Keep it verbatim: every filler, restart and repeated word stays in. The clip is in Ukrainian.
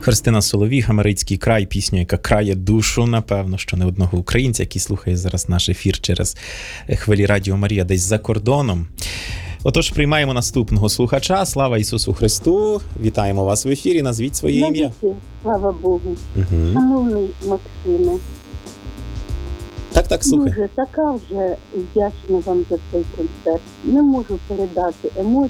Христина Соловій, Гамарицький край, пісня, яка крає душу, напевно, що не одного українця, який слухає зараз наш ефір через хвилі Радіо Марія десь за кордоном. Отож, приймаємо наступного слухача. Слава Ісусу Христу! Вітаємо вас в ефірі. Назвіть своє ім'я. Слава Богу. Угу. Шановний Максиме, Так, так, слухай. дуже така вже вдячна вам за цей концерт. Не можу передати емоцій,